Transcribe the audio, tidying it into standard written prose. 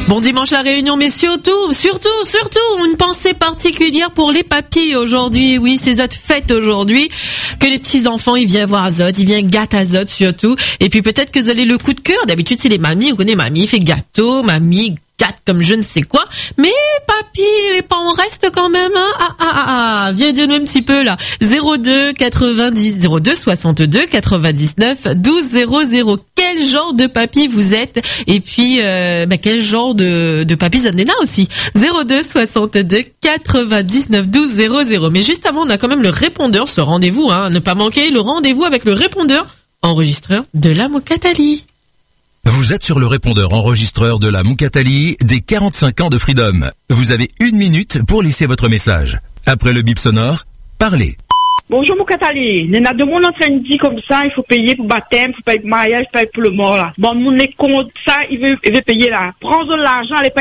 Bon dimanche la Réunion, mais surtout, une pensée particulière pour les papis aujourd'hui. Oui, c'est notre fête aujourd'hui. Que les petits enfants, ils viennent voir Azot, ils viennent gâter Azot surtout. Et puis peut-être que vous avez le coup de cœur. D'habitude, c'est les mamies. On connaît mamie, fait gâteau, mamie gâte comme je ne sais quoi. Mais papy, les parents restent quand même, hein. Viens dire-nous un petit peu, là. 02 62 99 12 00. Quel genre de papy vous êtes? Et puis, quel genre de papy Zanena aussi? 02 62 99 12 00. Mais juste avant, on a quand même le répondeur, ce rendez-vous, hein. Ne pas manquer le rendez-vous avec le répondeur enregistreur de la Moukatali. Vous êtes sur le répondeur enregistreur de la Moukatali des 45 ans de Freedom. Vous avez 1 minute pour laisser votre message. Après le bip sonore, parlez. Bonjour Moukatali. Il y a de monde en train de dire comme ça, il faut payer pour baptême, il faut payer pour mariage, il faut payer pour le mort là. Bon, mon est contre ça, il veut payer là. Prends de l'argent, allez